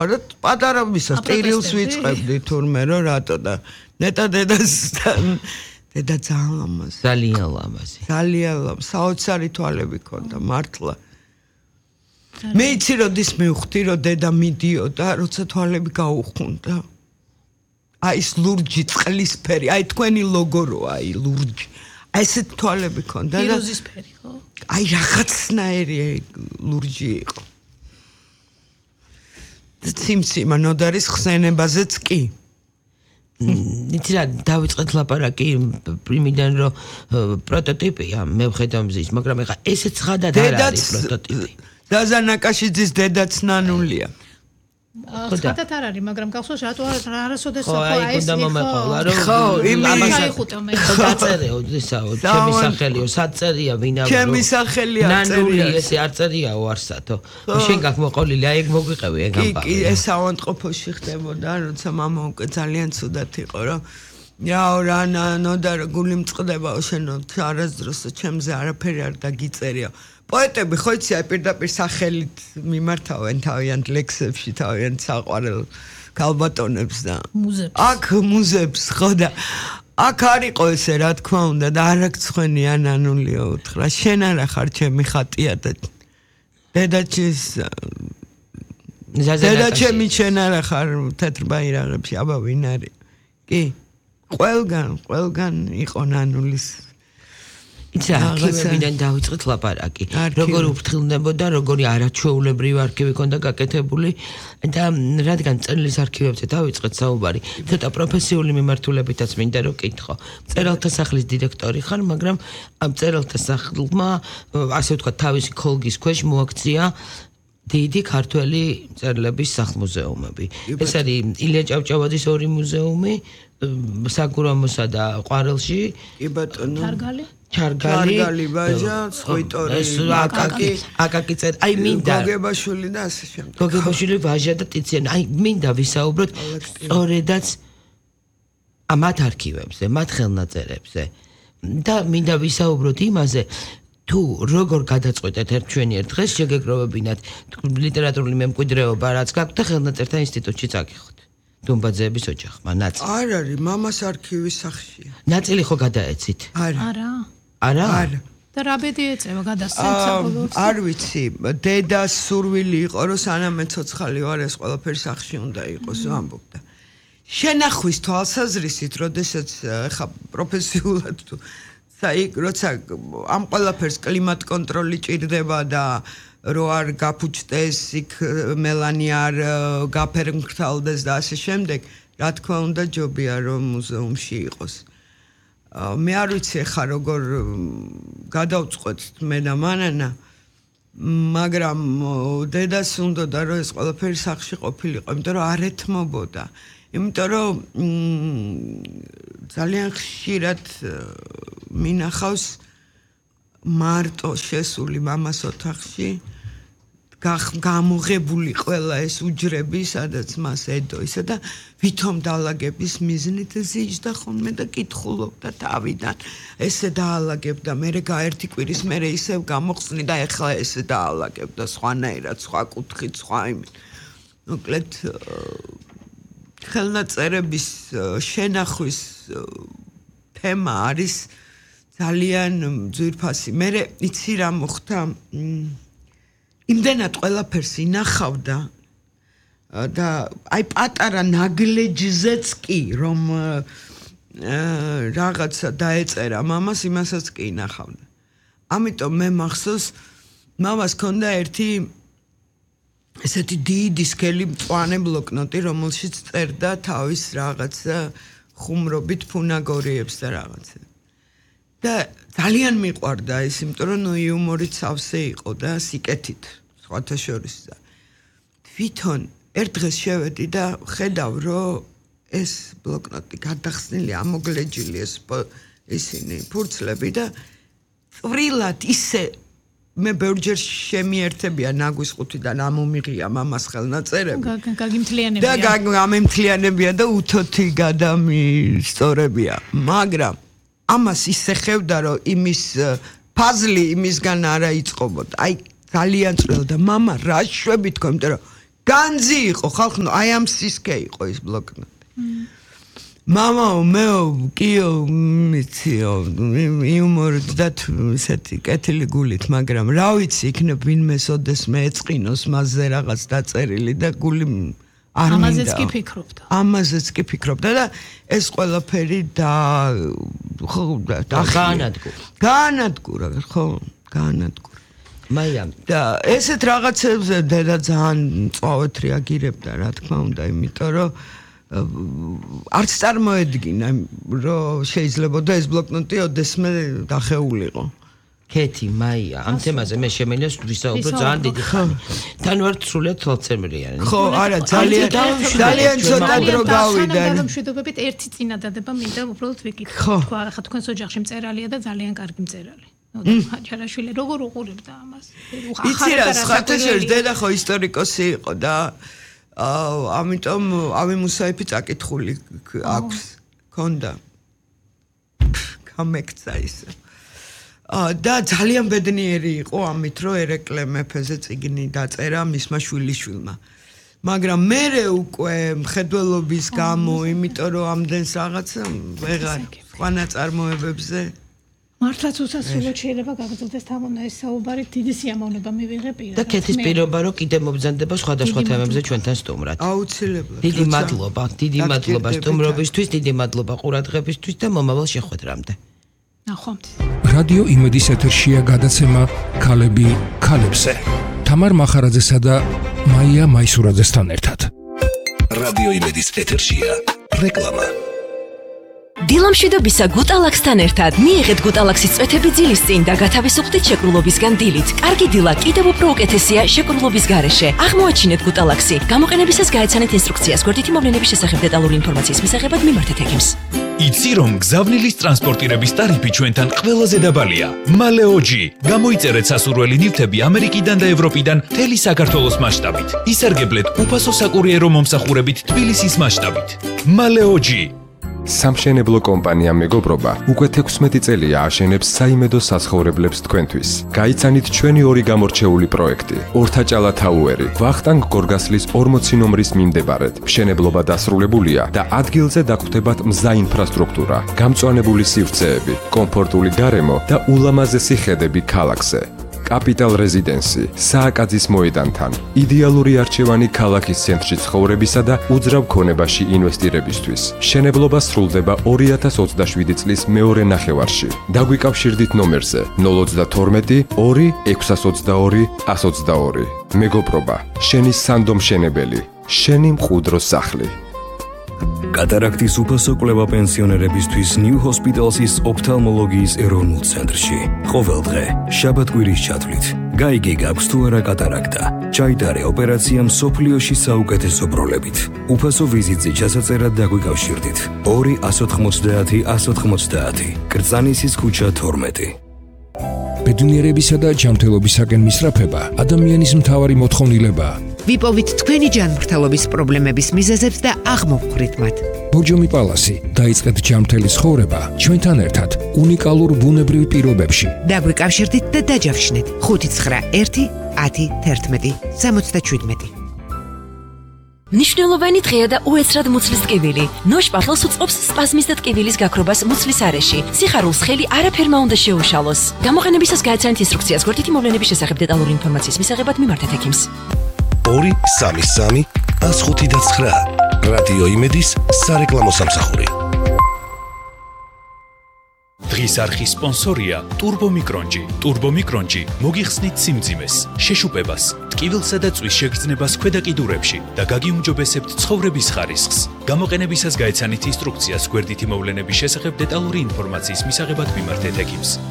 არა პატარა ვისაც ტირილს ვიწყებდი თურმე რომ რატო და ნეტა დედასთან დედა ძალიან ლამაზი საოცარი თვალები ქონდა მართლა მე იცი როდის მივხვდი რომ დედა მიდიოდა როცა თვალები გაუხუნდა აი ეს ლურჯი წყლისფერი აი თქვენი ლოგოროა აი ლურჯი აი ესეთ თვალები ქონდა და ფირუზისფერი ხო აი რაღაცნაირი ლურჯი იყო ციმციმა ნოდარის ხსენებაზეც კი იცი რა დავიწყეთ ლაპარაკი პრიმიდან რომ პროტოტიპია მე ვხედავ მზის მაგრამ ეხა ესეც ხადად არ არის პროტოტიპი დაზანაკაშიძის დედაც ნანულია ხადად არ არის მაგრამ გახსოვს რატო არასოდეს ხო აი ეს ხო იმას აიხუტა მე დაწერეო ისაო ჩემი სახელიო საწერია ვინა ჩემი სახელია ნანული ესე არ წერიაო არსათო შენ გაკმოყოლილი აი ეგ მოგვიყევი ეგ ამბავი კი ეს ავანტყოფოში ხდებოდა როცა მამა უკვე ძალიან ცუდად იყო რომ რაო რა ნოდარ გული მწყდებაო შენო არასდროს ჩემზე არაფერი არ დაგიწერია პოეტები ხო იცი აი პირდაპირ სახელით მიმართავენ თავიანთ ლექსებში თავიანთ საყვარელ ქალბატონებს და აქ მუზებს ხო და აქ არ იყო ესე რა თქმა უნდა და არ აქცხვენია ნანულიო უთხრა შენ არა ხარ ჩემი ხატია და დედაჩემი შენ არა ხარ თეთრ ბაირაღებში აბა ვინ არის კი ყველგან იყო ნანულის იცი არქივებიდან დავიწყეთ ლაპარაკი როგორ უფრთხილდებოდა როგორი არაჩვეულებრივი არქივი ქონდა გაკეთებული და რადგან წერილის არქივებზე დავიწყეთ საუბარი ცოტა პროფესიული მიმართულებითაც მინდა რომ კითხო მწერალთა სახლის დირექტორი ხარ მაგრამ ამ მწერალთა სახლმა ასე ვთქვათ თავისი ქოლგის ქვეშ მოაქცია დიდი ქართველი მწერლების სახლ-მუზეუმები ეს არის ილია ჭავჭავაძის ორი მუზეუმი საგურამოსა და ყვარელში კი ბატონო ჩარგალი ბაჟა სვიტორი აკაკი წერ აი მინდა გოგებაშვილი და ასე შემდეგ გოგებაშვილი ვაჟა და ტიციანი აი მინდა ვისაუბროთ სწორედაც ამათ არქივებზე მათ ხელნაწერებზე და მინდა ვისაუბროთ იმაზე თუ როგორ გადაწყვეტეთ ჩვენი ერთ დღეს შეგეგროვებინათ ლიტერატურული მემკვიდრეობა რაც გაქვთ და ხელნაწერთა ინსტიტუტში წაგიხოთ დუმბაძეების ოჯახმა ნაწილი არ არის მამას არქივის სახლშია ნაწილი ხო გადაეცით არა და რა ბედი ეწევა გადასცემ საბოლოოდ არ ვიცი დედას სურვილი იყო რომ სანამ ცოცხალი ვარ ეს ყველაფერი სახლში უნდა იყოს ამბობდა შენახვის თვალსაზრისით როდესაც ხა პროფესიულად თუ როცა ამ ყველაფერს კლიმატ კონტროლი ჭირდება და რო არ გაფუჭდეს იქ მელანი არ გაფერმკრთალდეს და ასე შემდეგ რა თქმა უნდა ჯობია რომ მუზეუმში იყოს მე არ ვიცი ხა როგორ გადავწყვეტთ მე და მანანა მაგრამ დედას უნდოდა რომ ეს ყველაფერი სახლში ყოფილიყო იმიტომ რომ არ ეთმობოდა იმიტომ რომ ძალიან ხშირად მინახავს მარტო შესული მამას ოთახში გამოღებული ყველა ეს უჯრები სადაც მას ედოისა და ვითომ დაალაგების მიზნით ზიჯდა ხოლმე და კითხულობდა თავიდან ესე დაალაგებდა მე გაერთი კვირის მე ისევ გამოხსნი და ეხლა ესე დაალაგებდა სხვანაირად სხვა კუთხით სხვა იმით მოკლედ ხელნაწერების შენახვის თემა არის ძალიან ძვირფასი მე იცი რა მოხდა იმდენად ყველაფერს ინახავდა და აი პატარა ნაგლეჯზეც კი რომ რაღაცა დაეწერა მამას იმასაც კი ინახავდა ამიტომ მე მახსოვს მამას ჰქონდა ერთი ესეთი დიდი სქელი მწვანე ბლოკნოტი რომელშიც წერდა თავის რაღაცა ხუმრობით ფუნაგორიებს და რაღაცა და ძალიან მიყვარდა ის იმიტომ რომ იუმორით სავსე იყო და სიკეთით სხვათა შორის და თვითონ ერთ დღეს შევედი და ხედავ რომ ეს ბლოკნოტი გადახსნილი ამოგლეჯილი ეს ისინი ფურცლები და წვრილად ისე მე ბევრჯერ შემიერთებია ნაგვის ყუთიდან ამომიღია მამას ხელნაწერები გაგიმთლიანებია და გამემთლიანებია და უთოთი გადამისწორებია მაგრამ ამას ისე ხედავდა რომ იმის ფაზლი იმისგან არა იწყობოდა აი ძალიან წვრილ და მამა რა შვებით თქო იმიტომ რომ განძი იყო ხალხო, აი ამ სისქე იყო ის ბლოკნოტი. მამაო, მეო, კიო, მიციო, იუმორით და ისეთი კეთილი გულით, მაგრამ რა ვიცი, იქნებ ვინმე სოდეს მე ეწყინოს მასზე რაღაც დაწერილი და გული არ მინდა. ამაზეც კი ფიქრობდა. ამაზეც კი ფიქრობდა და ეს ყველაფერი გაანადგურა, ხო, გაანადგურა. მაია და ესეთ რაღაცებზე დედა ძალიან წვავეთ რეაგირებდა, რა თქმა უნდა, იმიტომ რომ არც წარმოედგინა, რომ შეიძლება და ეს ბლოკნოტი ოდესმე დახეულიყო. კეთი, მაია, ამ თემაზე მე შემიძლია ვისაუბრო ძალიან დიდი ხანი. თან ვარ სრულიად თვალწარმრიანი. ხო, არა, ძალიან ცოტა დრო გავიდა. და მშვიდობებით ერთი წინადადება მინდა უბრალოდ ვიკითხო. თქვა, ახლა თქვენს ოჯახში მწერალია და ძალიან კარგი მწერალი. ჯარაშვილი როგორ უყურებდა ამას? იცი რა, ხათაშორის დედა ხო ისტორიკოსი იყო და ამიტომ ავი მუსაიფი წაკითხული აქვს, ქონდა. გამექცა ისე. და ძალიან ბედნიერი იყო ამით, რომ ერეკლე მეფეზე წიგნი დაწერა მისმა შვილიშვილმა. მაგრამ მერე უკვე მხედველობის გამო, იმიტომ რომ ამდენს რაღაცა ვეღარ სხვა ნაწარმოებებზე მართლაც უსასრულოდ შეიძლება გაგრძელდეს თამონა ეს საუბარი, დიდი სიამოვნება მივიღე პირადად. და კეთის პირობა რომ კიდე მობრძანდება სხვადასხვა თემებზე ჩვენთან სტუმრად. აუცილებლად. დიდი მადლობა სტუმრობისთვის, დიდი მადლობა ყურადღებისთვის და მომავალ შეხვედრამდე. ნახვამდის. რადიო იმედის ეთერშია გადაცემა ქალები ქალებზე. თამარ მახარაძესა და მაია მაისურაძესთან ერთად. რადიო იმედის ეთერშია რეკლამა. დილამშვიდობისა გუტალაქსთან ერთად მიიღეთ გუტალაქსის წვეთები ძილის წინ და გათავისუფლდით შეკრულობისგან დილით. კარგი დილა კიდევ უფრო უკეთესია შეკრულობის გარეშე. აღმოაჩინეთ გუტალაქსი. გამოყენებისას გაეცანეთ ინსტრუქციას. გვერდითი მოვლენების შესახებ დეტალური ინფორმაციის მისაღებად მიმართეთ ექიმს. იცი რომ გზავნილის ტრანსპორტირების ტარიფი ჩვენთან ყველაზე დაბალია. მალეოჯი. გამოიწერეთ სასურველი ნივთები ამერიკიდან და ევროპიდან მთელი საქართველოს მასშტაბით. ისარგებლეთ უფასო საკურიერო მომსახურებით თბილისის მასშტაბით. მალეოჯი. სამშენებლო კომპანია მეგობრობა უკვე 16 წელია აშენებს საიმედო საცხოვრებლებს თქვენთვის. გაიცანით ჩვენი ორი გამორჩეული პროექტი. ორთაჭალა თაუერი, ვახტანგ გორგასლის 40 ნომრის მიმდებარედ. მშენებლობა დასრულებულია და ადგილზე დაგვხვდებათ მზა ინფრასტრუქტურა, გამწვანებული სივრცეები, კომფორტული გარემო და ულამაზესი ხედები ქალაქზე. კაპიტალ რეზიდენსი, სააკაძის მოედანთან. იდეალური არჩევანი ქალაქის ცენტრში ცხოვრებისა და უძრავ ქონებაში ინვესტირებისთვის. მშენებლობა სრულდება 2027 წლის მეორე ნახევარში. დაგვიკავშირდით ნომერზე 032 2622 122. მეგობრობა, შენი სანდო მშენებელი, შენი მყუდრო სახლი. კატარაქტის უფასო კვლევა პენსიონერებისთვის New Hospital's ოფთალმოლოგიის ეროვნულ ცენტრში. ყოველდღე, შაბათ-კვირის ჩათვლით. გაიგე გაქვს თუ არა კატარაქტა. ჩაიტარე ოპერაცია მსოფლიოში საუკეთესო პროლებით. უფასო ვიზიტზე ჩასაწერად დაგვიკავშირდით. 2 190 190. კრწანისის ქუჩა 12. ბედნიერებისა და ჯანმრთელობისაკენ მისწრაფება ადამიანის მთავარი მოთხოვნილებაა. ვიპოვით თქვენი ჯანმრთელობის პრობლემების მიზეზებს და აღმოვხვრით მათ. ბოჯომი პალასი, დაიწყეთ ჯანმრთელი ცხოვრება ჩვენთან ერთად უნიკალურ ბუნებრივ პირობებში. დაგვიკავშირდით და დაჯავშნეთ 591 10 11 77. ნიშნულოვანი დღეა და უეცრად მუცლის ტკივილი. ნოშპა ხელს უწყობს სპაზმის და ტკივილის გაქრობას მუცლის არეში. სიხარულს ხელი არაფერმა უნდა შეუშალოს. გამოყენებისას გაეცანით ინსტრუქციას. გვერდითი მოვლენების შესახებ დეტალური ინფორმაციის მისაღებად მიმართეთ ექიმს. 233 159. რადიო იმედის სარეკლამო სამსახური. დღის არხის სპონსორია ტურბომიკრონჯი. ტურბომიკრონჯი მოგიხსნით სიმძიმეს, შეშუპებას, ტკივილსა და წვის შეგრძნებას ქვედა კიდურებში და გაგიუმჯობესებთ ცხოვრების ხარისხს. გამოყენებისას გაეცანით ინსტრუქციას. გვერდითი მოვლენების შესახებ დეტალური ინფორმაციის მისაღებად მიმართეთ ექიმს.